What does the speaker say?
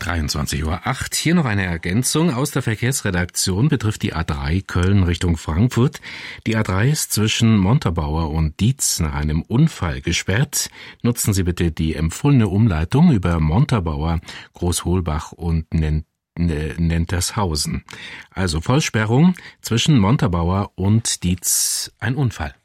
23:08 Uhr. Hier noch eine Ergänzung aus der Verkehrsredaktion, betrifft die A3 Köln Richtung Frankfurt. Die A3 ist zwischen Montabaur und Dietz nach einem Unfall gesperrt. Nutzen Sie bitte die empfohlene Umleitung über Montabaur, Großholbach und Nentershausen. Also Vollsperrung zwischen Montabaur und Dietz, ein Unfall.